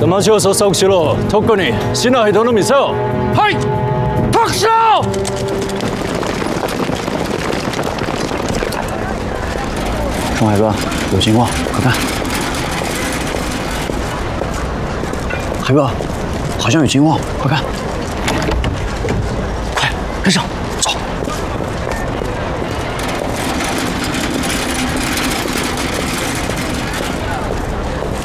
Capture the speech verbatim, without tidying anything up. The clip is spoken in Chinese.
怎么就说熟悉了？特工你新来系统都未收，係特收。钟海哥，有情况，快看！海哥，好像有情况，快看！快跟上！